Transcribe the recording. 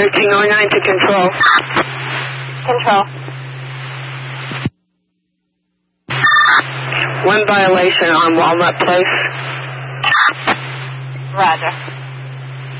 1309 to control. Control. One violation on Walnut Place. Roger.